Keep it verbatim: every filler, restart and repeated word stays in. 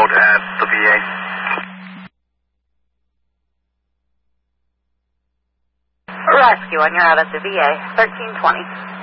out at the V A. Rescue, and you're out at the V A, thirteen twenty.